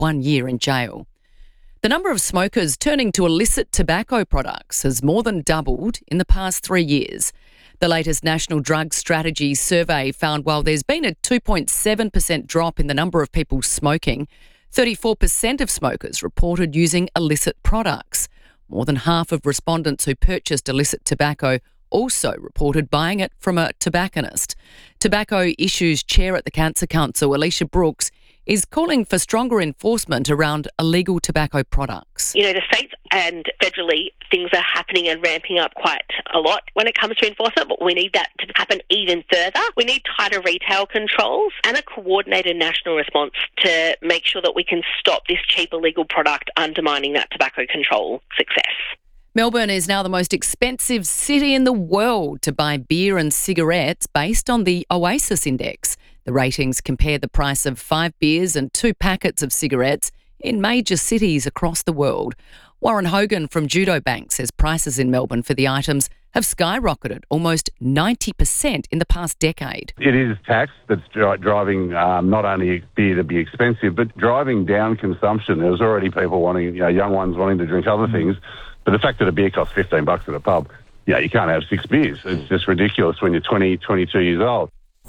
1 year in jail. The number of smokers turning to illicit tobacco products has more than doubled in the past 3 years. The latest National Drug Strategy survey found while there's been a 2.7% drop in the number of people smoking, 34% of smokers reported using illicit products. More than half of respondents who purchased illicit tobacco also reported buying it from a tobacconist. Tobacco Issues Chair at the Cancer Council, Alicia Brooks, is calling for stronger enforcement around illegal tobacco products. You know, the states and federally, things are happening and ramping up quite a lot when it comes to enforcement, but we need that to happen even further. We need tighter retail controls and a coordinated national response to make sure that we can stop this cheap illegal product undermining that tobacco control success. Melbourne is now the most expensive city in the world to buy beer and cigarettes based on the Oasis Index. The ratings compare the price of 5 beers and 2 packets of cigarettes in major cities across the world. Warren Hogan from Judo Bank says prices in Melbourne for the items have skyrocketed almost 90% in the past decade. It is tax that's driving not only beer to be expensive, but driving down consumption. There's already people wanting, young ones wanting to drink other things. But the fact that a beer costs $15 at a pub, you can't have 6 beers. It's just ridiculous when you're 20, 22 years old.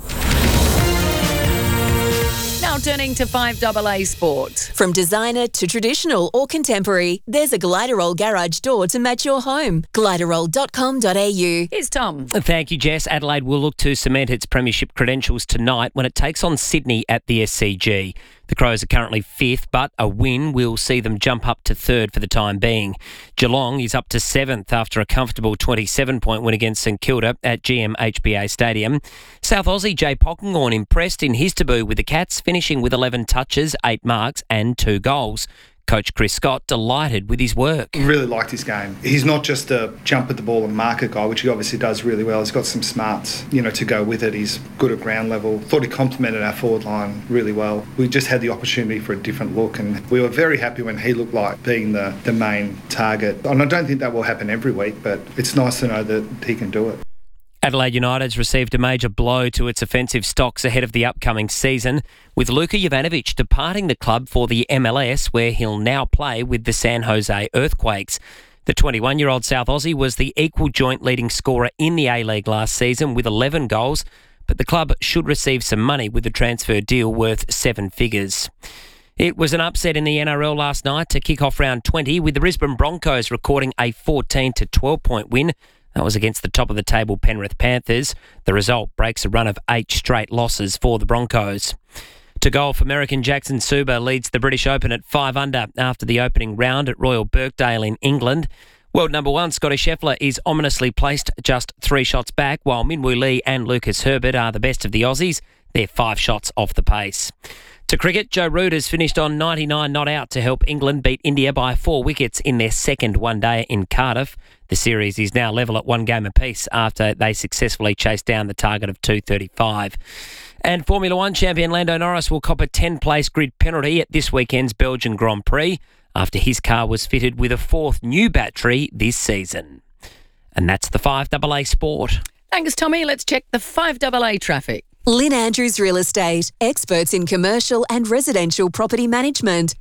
Now turning to 5AA Sport. From designer to traditional or contemporary, there's a Gliderol garage door to match your home. Gliderol.com.au. Here's Tom. Thank you, Jess. Adelaide will look to cement its premiership credentials tonight when it takes on Sydney at the SCG. The Crows are currently 5th, but a win will see them jump up to 3rd for the time being. Geelong is up to 7th after a comfortable 27-point win against St Kilda at GMHBA Stadium. South Aussie Jay Pockingorn impressed in his debut with the Cats, finishing with 11 touches, 8 marks and 2 goals. Coach Chris Scott delighted with his work. Really liked his game. He's not just a jump at the ball and mark it guy, which he obviously does really well. He's got some smarts, to go with it. He's good at ground level. Thought he complemented our forward line really well. We just had the opportunity for a different look, and we were very happy when he looked like being the main target. And I don't think that will happen every week, but it's nice to know that he can do it. Adelaide United's received a major blow to its offensive stocks ahead of the upcoming season, with Luka Jovanovic departing the club for the MLS, where he'll now play with the San Jose Earthquakes. The 21-year-old South Aussie was the equal joint leading scorer in the A-League last season with 11 goals, but the club should receive some money with the transfer deal worth 7 figures. It was an upset in the NRL last night to kick off round 20, with the Brisbane Broncos recording a 14 to 12-point win. That was against the top-of-the-table Penrith Panthers. The result breaks a run of 8 straight losses for the Broncos. To golf, American Jackson Suba leads the British Open at 5 under after the opening round at Royal Birkdale in England. World number 1 Scotty Scheffler is ominously placed just 3 shots back, while Minwoo Lee and Lucas Herbert are the best of the Aussies. They're 5 shots off the pace. To cricket, Joe Root has finished on 99 not out to help England beat India by 4 wickets in their second one-day in Cardiff. The series is now level at 1 game apiece after they successfully chased down the target of 235. And Formula One champion Lando Norris will cop a 10-place grid penalty at this weekend's Belgian Grand Prix after his car was fitted with a 4th new battery this season. And that's the 5AA Sport. Thanks, Tommy. Let's check the 5AA traffic. Lynn Andrews Real Estate, experts in commercial and residential property management.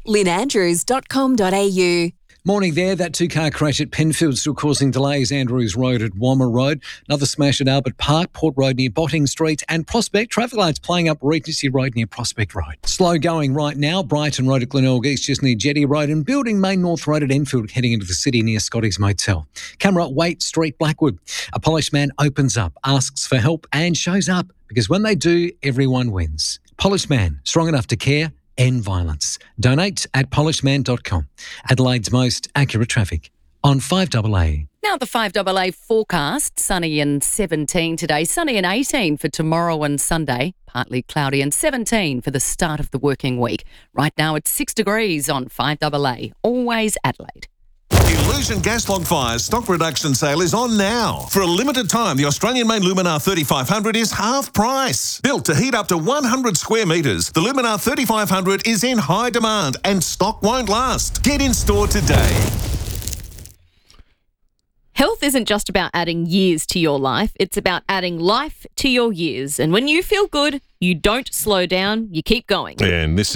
lynnandrews.com.au. Morning there. That 2-car crash at Penfield still causing delays. Andrews Road at Wammer Road. Another smash at Albert Park, Port Road near Botting Street and Prospect. Traffic lights playing up Regency Road near Prospect Road. Slow going right now. Brighton Road at Glenelg East just near Jetty Road and Building Main North Road at Enfield heading into the city near Scotty's Motel. Camera at Waite Street, Blackwood. A polished man opens up, asks for help and shows up because when they do, everyone wins. Polished man, strong enough to care. End violence. Donate at polishedman.com. Adelaide's most accurate traffic on 5AA. Now the 5AA forecast. Sunny and 17 today. Sunny and 18 for tomorrow and Sunday. Partly cloudy and 17 for the start of the working week. Right now it's 6 degrees on 5AA. Always Adelaide. Illusion Gas Log Fire's stock reduction sale is on now. For a limited time, the Australian-made Luminar 3500 is half price. Built to heat up to 100 square metres, the Luminar 3500 is in high demand and stock won't last. Get in store today. Health isn't just about adding years to your life, it's about adding life to your years. And when you feel good, you don't slow down, you keep going. And this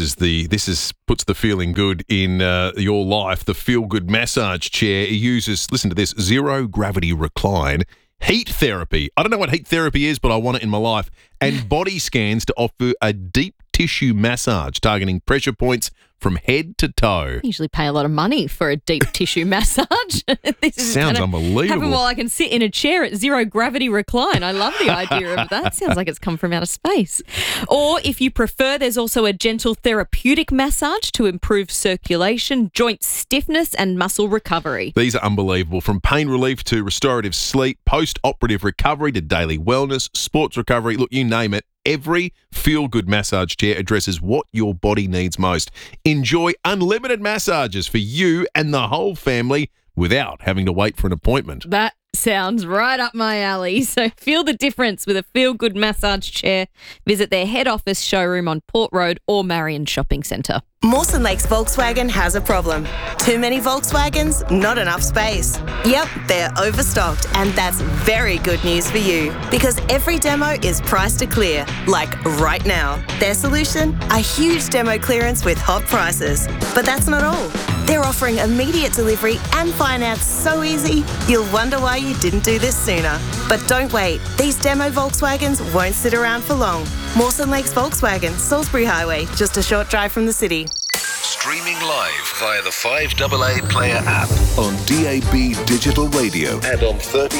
puts the feeling good in your life. The Feel Good massage chair uses, listen to this, zero gravity recline, heat therapy. I don't know what heat therapy is, but I want it in my life. And body scans to offer a deep tissue massage targeting pressure points from head to toe. I usually pay a lot of money for a deep tissue massage. This is Sounds unbelievable. Happen while I can sit in a chair at zero gravity recline. I love the idea of that. Sounds like it's come from outer space. Or if you prefer, there's also a gentle therapeutic massage to improve circulation, joint stiffness and muscle recovery. These are unbelievable. From pain relief to restorative sleep, post-operative recovery to daily wellness, sports recovery, look, you name it. Every feel-good massage chair addresses what your body needs most. Enjoy unlimited massages for you and the whole family without having to wait for an appointment. That sounds right up my alley. So feel the difference with a feel-good massage chair. Visit their head office showroom on Port Road or Marion Shopping Centre. Mawson Lakes Volkswagen has a problem. Too many Volkswagens, not enough space. Yep, they're overstocked, and that's very good news for you because every demo is priced to clear, like right now. Their solution? A huge demo clearance with hot prices. But that's not all. They're offering immediate delivery and finance so easy, you'll wonder why you didn't do this sooner. But don't wait. These demo Volkswagens won't sit around for long. Mawson Lakes Volkswagen, Salisbury Highway, just a short drive from the city. Streaming live via the 5AA Player app on DAB Digital Radio and on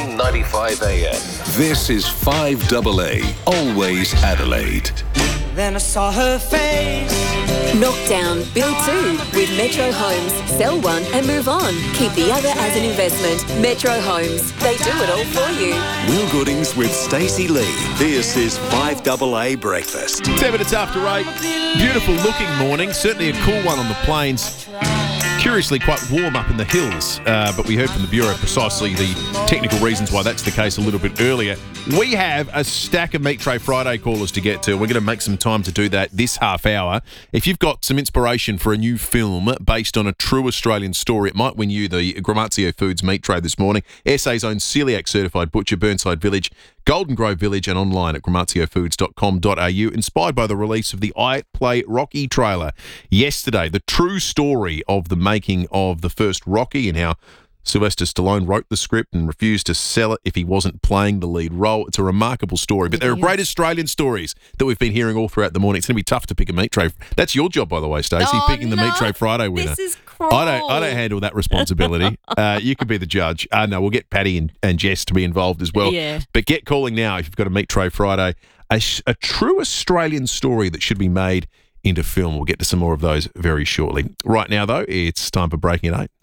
1395 AM. This is 5AA, always Adelaide. Then I saw her face. Knock down, build two with Metro Homes. Sell one and move on. Keep the other as an investment. Metro Homes. They do it all for you. Will Goodings with Stacey Lee. This is 5AA Breakfast. 10 minutes after 8. Beautiful looking morning. Certainly a cool one on the plains. Curiously quite warm up in the hills, but we heard from the Bureau precisely the technical reasons why that's the case a little bit earlier. We have a stack of Meat Tray Friday callers to get to. We're going to make some time to do that this half hour. If you've got some inspiration for a new film based on a true Australian story, it might win you the Gramazio Foods Meat Tray this morning. SA's own celiac certified butcher, Burnside Village, Golden Grove Village, and online at gramaziofoods.com.au, inspired by the release of the I Play Rocky trailer yesterday. The true story of the making of the first Rocky and how Sylvester Stallone wrote the script and refused to sell it if he wasn't playing the lead role. It's a remarkable story, but there are great Australian stories that we've been hearing all throughout the morning. It's going to be tough to pick a meat tray. That's your job, by the way, Stacey, picking the Meat Tray Friday winner. This is cruel. I don't handle that responsibility. You could be the judge. No, we'll get Patty and Jess to be involved as well. Yeah. But get calling now if you've got a Meat Tray Friday. A true Australian story that should be made into film. We'll get to some more of those very shortly. Right now, though, it's time for Breaking at 8.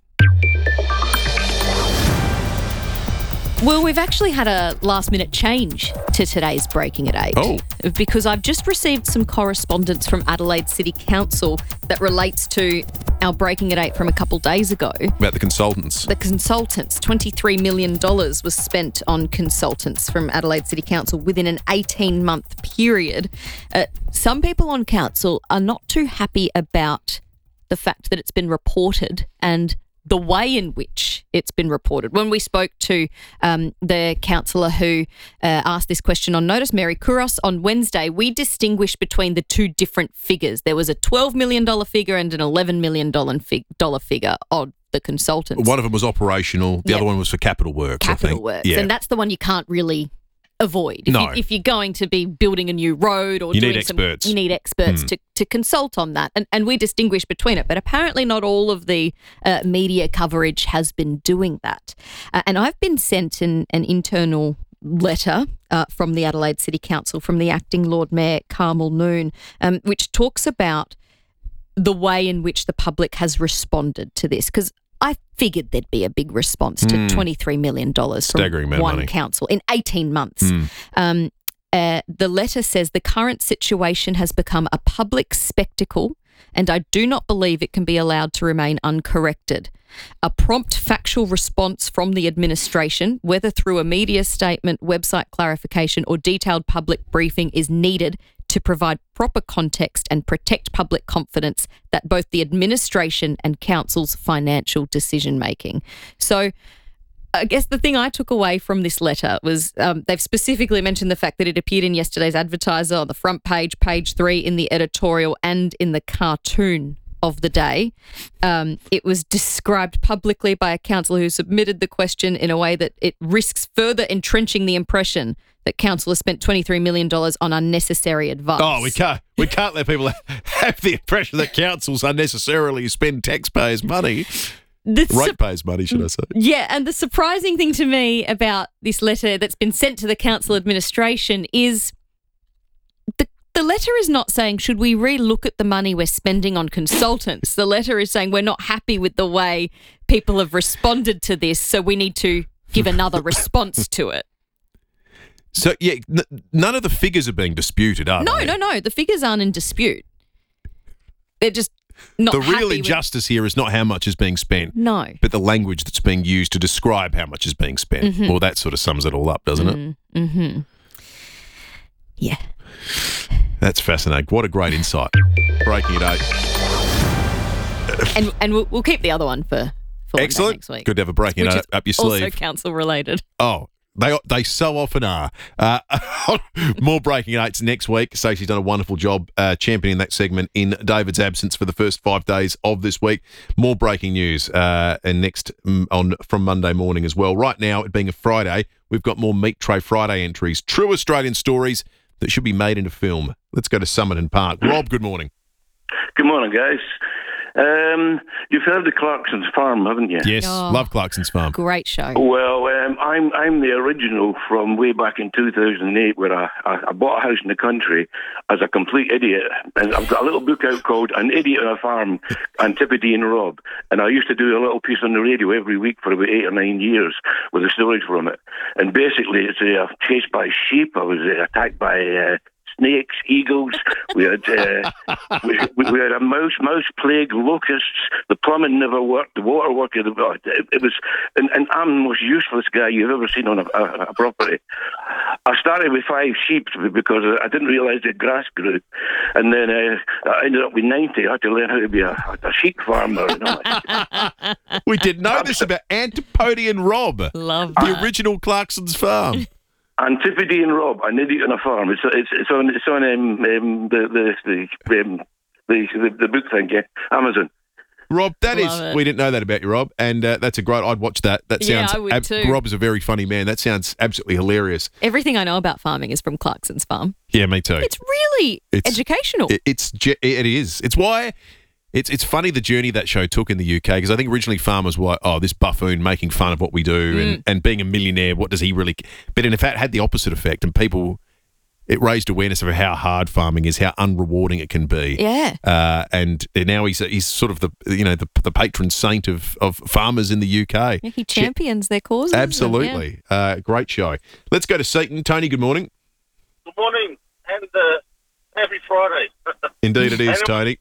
Well, we've actually had a last-minute change to today's Breaking at 8. Oh. Because I've just received some correspondence from Adelaide City Council that relates to our Breaking at 8 from a couple days ago. About the consultants. The consultants. $23 million was spent on consultants from Adelaide City Council within an 18-month period. Some people on council are not too happy about the fact that it's been reported and the way in which it's been reported. When we spoke to the councillor who asked this question on notice, Mary Kouros, on Wednesday, we distinguished between the two different figures. There was a $12 million figure and an $11 million figure of the consultants. One of them was operational. The other one was for capital works, I think. Capital works. Yeah. And that's the one you can't really avoid. If you're going to be building a new road or you doing need experts. You need experts to consult on that. And we distinguish between it. But apparently not all of the media coverage has been doing that. And I've been sent an internal letter from the Adelaide City Council, from the acting Lord Mayor, Carmel Noon, which talks about the way in which the public has responded to this. Because I figured there'd be a big response to $23 million from one council in 18 months. The letter says the current situation has become a public spectacle and I do not believe it can be allowed to remain uncorrected. A prompt factual response from the administration, whether through a media statement, website clarification or detailed public briefing, is needed to provide proper context and protect public confidence that both the administration and council's financial decision-making. So I guess the thing I took away from this letter was they've specifically mentioned the fact that it appeared in yesterday's Advertiser on the front page, page 3, in the editorial and in the cartoon of the day. It was described publicly by a councillor who submitted the question in a way that it risks further entrenching the impression that council has spent $23 million on unnecessary advice. Oh, we can't let people have the impression that councils unnecessarily spend taxpayers' money. Ratepayers' money, should I say. Yeah, and the surprising thing to me about this letter that's been sent to the council administration is the letter is not saying, should we re-look at the money we're spending on consultants? The letter is saying we're not happy with the way people have responded to this, so we need to give another response to it. So, yeah, none of the figures are being disputed, are they? No. The figures aren't in dispute. They're just not the happy real with- injustice here is not how much is being spent. No. But the language that's being used to describe how much is being spent. Mhm. Well, that sort of sums it all up, doesn't it? Mm-hmm. Yeah. That's fascinating. What a great insight. Breaking it 8. And we'll keep the other one for Excellent. next week. Good to have a breaking Which it is up your sleeve. Also council related. Oh, they so often are. More breaking eights next week. Stacey's done a wonderful job championing that segment in David's absence for the first 5 days of this week. More breaking news and next from Monday morning as well. Right now, it being a Friday, we've got more Meat Tray Friday entries. True Australian stories that should be made into film. Let's go to Somerton Park. Rob, good morning. Good morning, guys. You've heard of Clarkson's Farm, haven't you? Yes, love Clarkson's Farm. Great show. Well, I'm the original from way back in 2008, where I bought a house in the country as a complete idiot, and I've got a little book out called "An Idiot on a Farm," Antipodes and Rob, and I used to do a little piece on the radio every week for about 8 or 9 years with the stories from it. And basically, it's chased by sheep. I was attacked by snakes, eagles. We had we had a mouse plague, locusts. The plumbing never worked. The water worked. It was, and I'm the most useless guy you've ever seen on a property. I started with 5 sheep because I didn't realise that grass grew, and then I ended up with 90. I had to learn how to be a sheep farmer. You know? We didn't know this about Antipodes and Rob. Love the original Clarkson's Farm. Antipodes and Rob, An Idiot on a Farm. It's on the book thing, yeah, Amazon. Rob, Love it. we didn't know that about you, Rob, and that's a great. I'd watch that. That Yeah, sounds. I would too. Rob is a very funny man. That sounds absolutely hilarious. Everything I know about farming is from Clarkson's Farm. Yeah, me too. It's really educational. It is. It's why. It's funny the journey that show took in the UK, because I think originally farmers were, this buffoon making fun of what we do and being a millionaire, what does he really... But in fact, it had the opposite effect, and it raised awareness of how hard farming is, how unrewarding it can be. Yeah. And now he's sort of the patron saint of farmers in the UK. Yeah, he champions their causes. Absolutely. Great show. Let's go to Seaton. Tony, good morning. Good morning, and happy Friday. Indeed it is, Tony.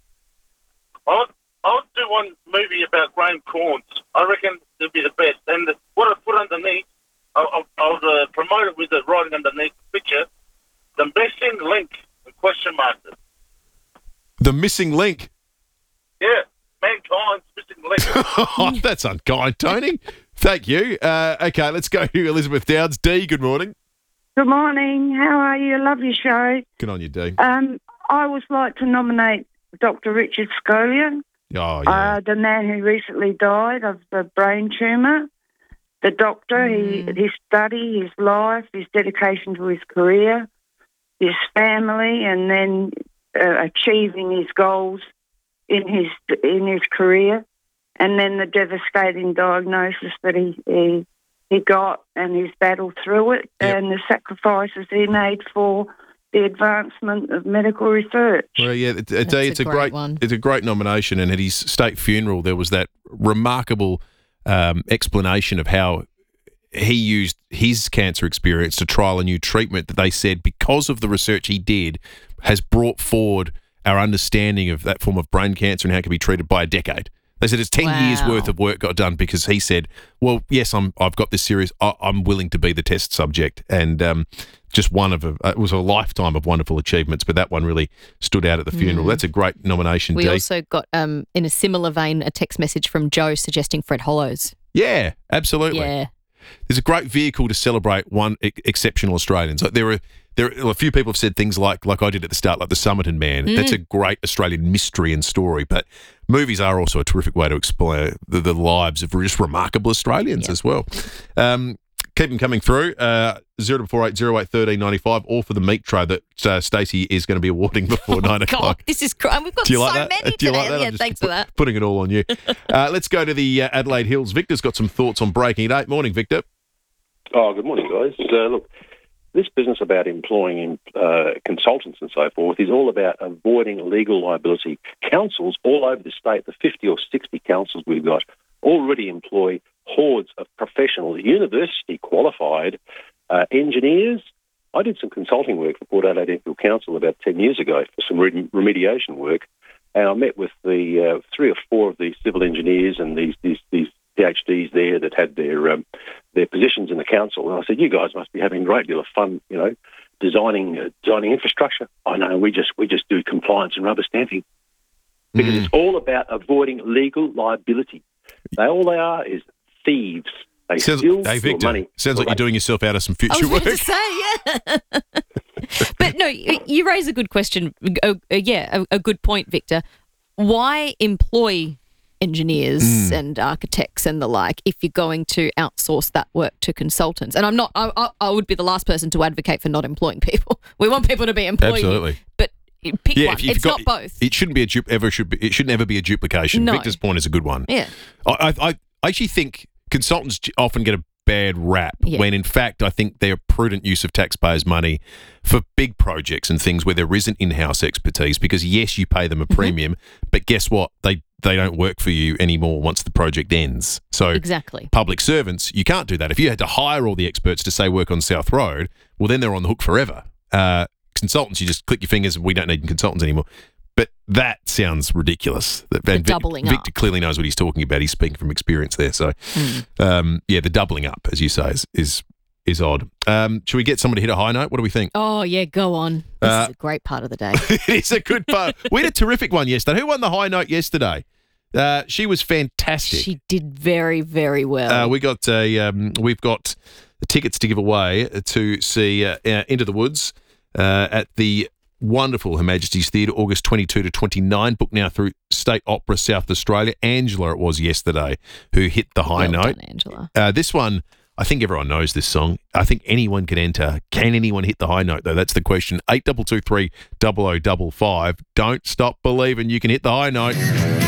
I would do one movie about Graham Corns. I reckon it'd be the best. And what I put underneath, I would promote it with the writing underneath the picture, the missing link, question mark. The missing link? Yeah, mankind's missing link. Oh, that's unkind, Tony. Thank you. Okay, let's go to Elizabeth Dowds. Dee, good morning. Good morning. How are you? Love your show. Good on you, Dee. I would like to nominate Dr. Richard Scolia, Oh, yeah. the man who recently died of a brain tumour. The doctor, his study, his life, his dedication to his career, his family, and then achieving his goals in his career, and then the devastating diagnosis that he got and his battle through it, and the sacrifices he made for the advancement of medical research. Well, yeah, it's a great one. It's a great nomination, and at his state funeral, there was that remarkable explanation of how he used his cancer experience to trial a new treatment that they said, because of the research he did, has brought forward our understanding of that form of brain cancer and how it can be treated by a decade. They said it's 10 years worth of work got done because he said, well, yes, I've got this serious, I'm willing to be the test subject. And just it was a lifetime of wonderful achievements, but that one really stood out at the funeral. That's a great nomination, We Dee. also got, in a similar vein, a text message from Joe suggesting Fred Hollows Yeah, absolutely. Yeah. There's a great vehicle to celebrate one exceptional Australians. Like there are a few people have said things like I did at the start, like the Somerton Man. That's a great Australian mystery and story. But movies are also a terrific way to explore the lives of just remarkable Australians as well. Keep them coming through. 0480 081395, all for the meat tray that Stacey is going to be awarding before 9 o'clock. God, this is crazy. We've got Do you so like that? many Do you today. like that? Yeah, I'm just thanks for that. Putting it all on you. Let's go to the Adelaide Hills. Victor's got some thoughts on breaking it 8. Morning, Victor. Oh, good morning, guys. Look, this business about employing consultants and so forth is all about avoiding legal liability. Councils all over the state, the 50 or 60 councils we've got, already employ hordes of professional, university-qualified engineers. I did some consulting work for Port Adelaide Enfield Council about 10 years ago for some remediation work, and I met with the 3 or 4 of these civil engineers and these PhDs there that had their positions in the council, and I said, "You guys must be having a great deal of fun, designing infrastructure." I know we just do compliance and rubber stamping because it's all about avoiding legal liability. All they are is thieves. They steal your money. Sounds like you're doing yourself out of some future I was work. going to say, yeah. But no, you raise a good question. A good point, Victor. Why employ engineers and architects and the like if you're going to outsource that work to consultants? And I'm not. I would be the last person to advocate for not employing people. We want people to be employed. Absolutely. But pick one. It's not both. It shouldn't be it shouldn't ever be a duplication. No. Victor's point is a good one. Yeah. I actually think consultants often get a bad rap when in fact I think they're a prudent use of taxpayers' money for big projects and things where there isn't in-house expertise, because yes, you pay them a premium, but guess what? They don't work for you anymore once the project ends. So exactly. Public servants, you can't do that. If you had to hire all the experts to say work on South Road, well then they're on the hook forever. Consultants, you just click your fingers and we don't need consultants anymore. But that sounds ridiculous. Doubling up. Victor clearly knows what he's talking about. He's speaking from experience there. So, the doubling up, as you say, is odd. Should we get somebody to hit a high note? What do we think? Oh, yeah, go on. This is a great part of the day. It is a good part. We had a terrific one yesterday. Who won the high note yesterday? She was fantastic. She did very, very well. We've got tickets to give away to see Into the Woods at the wonderful Her Majesty's Theatre, August 22 to 29. Booked now through State Opera South Australia. Angela, it was yesterday, who hit the high note. Done, Angela. This one, I think everyone knows this song. I think anyone can enter. Can anyone hit the high note, though? That's the question. 8223 0055. Don't stop believing you can hit the high note.